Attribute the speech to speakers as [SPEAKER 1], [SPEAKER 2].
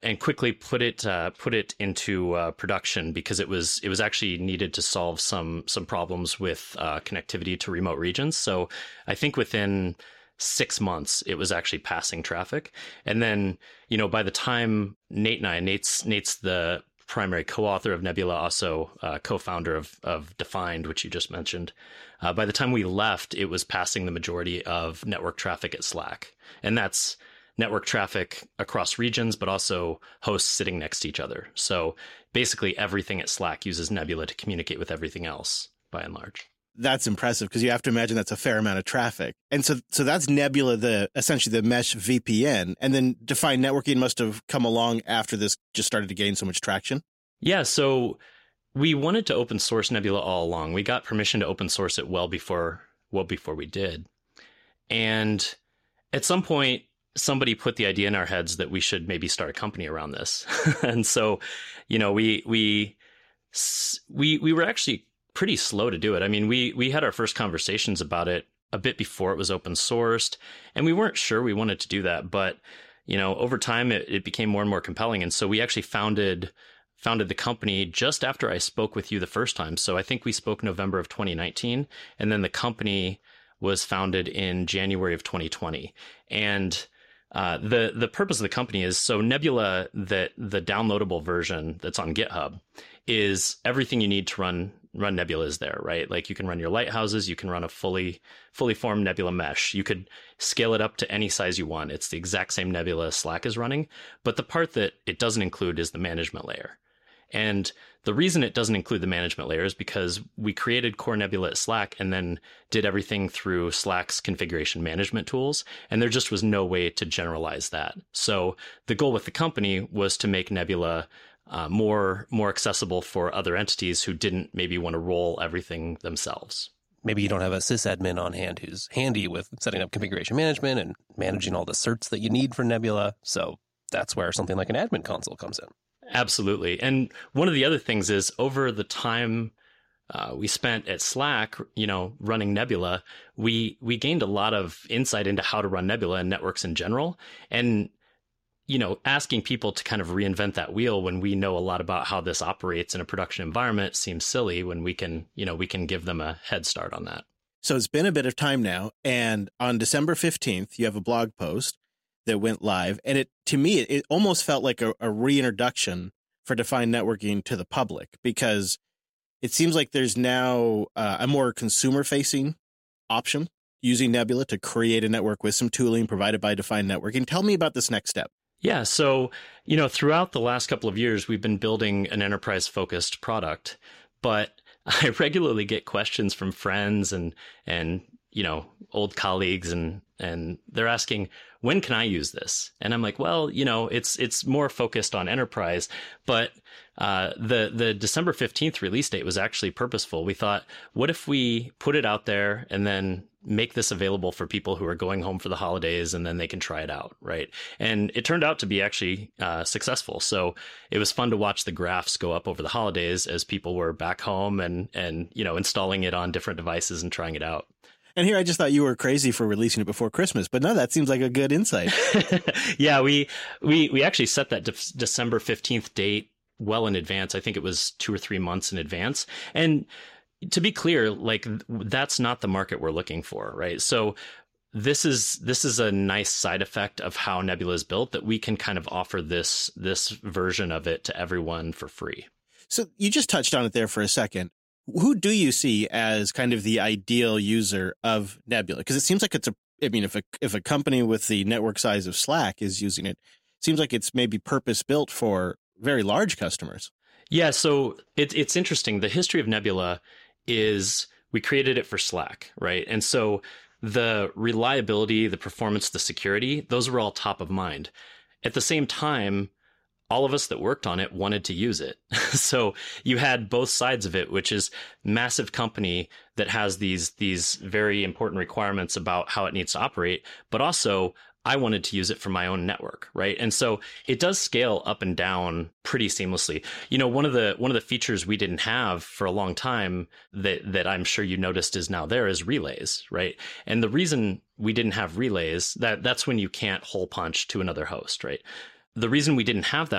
[SPEAKER 1] and quickly put it into production because it was actually needed to solve some problems with connectivity to remote regions. So I think within 6 months it was actually passing traffic. And then, by the time Nate's the primary co-author of Nebula, also co-founder of Defined, which you just mentioned. By the time we left, it was passing the majority of network traffic at Slack. And that's network traffic across regions, but also hosts sitting next to each other. So basically everything at Slack uses Nebula to communicate with everything else, by and large.
[SPEAKER 2] That's impressive because you have to imagine that's a fair amount of traffic. And so that's Nebula, essentially the mesh VPN. And then Defined Networking must have come along after this just started to gain so much traction.
[SPEAKER 1] Yeah, so we wanted to open source Nebula all along. We got permission to open source it well before we did. And at some point, somebody put the idea in our heads that we should maybe start a company around this. And so, we were actually pretty slow to do it. I mean, we had our first conversations about it a bit before it was open sourced, and we weren't sure we wanted to do that. But, over time, it became more and more compelling. And so we actually founded the company just after I spoke with you the first time. So I think we spoke November of 2019, and then the company was founded in January of 2020. And the purpose of the company is, so Nebula, the downloadable version that's on GitHub, is everything you need to run Nebula is there, right? Like you can run your lighthouses, you can run a fully formed Nebula mesh. You could scale it up to any size you want. It's the exact same Nebula Slack is running, but the part that it doesn't include is the management layer. And the reason it doesn't include the management layer is because we created Core Nebula at Slack and then did everything through Slack's configuration management tools. And there just was no way to generalize that. So the goal with the company was to make Nebula more accessible for other entities who didn't maybe want to roll everything themselves.
[SPEAKER 3] Maybe you don't have a sysadmin on hand who's handy with setting up configuration management and managing all the certs that you need for Nebula. So that's where something like an admin console comes in.
[SPEAKER 1] Absolutely. And one of the other things is, over the time we spent at Slack, running Nebula, we gained a lot of insight into how to run Nebula and networks in general. And, asking people to kind of reinvent that wheel when we know a lot about how this operates in a production environment seems silly when we can give them a head start on that.
[SPEAKER 2] So it's been a bit of time now. And on December 15th, you have a blog post that went live. And to me, it almost felt like a reintroduction for Defined Networking to the public, because it seems like there's now a more consumer-facing option using Nebula to create a network with some tooling provided by Defined Networking. Tell me about this next step.
[SPEAKER 1] Yeah. So, throughout the last couple of years, we've been building an enterprise-focused product, but I regularly get questions from friends and old colleagues, and they're asking, when can I use this? And I'm like, well, it's more focused on enterprise, but the December 15th release date was actually purposeful. We thought, what if we put it out there and then make this available for people who are going home for the holidays, and then they can try it out, right? And it turned out to be actually successful. So it was fun to watch the graphs go up over the holidays as people were back home and installing it on different devices and trying it out.
[SPEAKER 2] And here, I just thought you were crazy for releasing it before Christmas, but no, that seems like a good insight.
[SPEAKER 1] Yeah, we actually set that December 15th date well in advance. I think it was 2 or 3 months in advance. And to be clear, like, that's not the market we're looking for, right? So this is a nice side effect of how Nebula is built, that we can kind of offer this version of it to everyone for free.
[SPEAKER 2] So you just touched on it there for a second. Who do you see as kind of the ideal user of Nebula? Because it seems like if a company with the network size of Slack is using it, it seems like it's maybe purpose built for very large customers.
[SPEAKER 1] Yeah, so it's interesting. The history of Nebula is we created it for Slack, right? And so the reliability, the performance, the security, those were all top of mind. At the same time, all of us that worked on it wanted to use it. So you had both sides of it, which is massive company that has these very important requirements about how it needs to operate, but also I wanted to use it for my own network, right? And so it does scale up and down pretty seamlessly. One of the features we didn't have for a long time that I'm sure you noticed is now there is relays, right? And the reason we didn't have relays, that's when you can't hole punch to another host, right? The reason we didn't have that